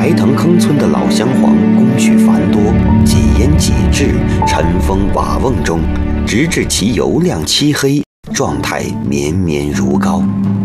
白塘坑村的老乡黄工序繁多，几烟几制，尘封瓦瓮中，直至其油亮漆黑，状态绵绵如膏。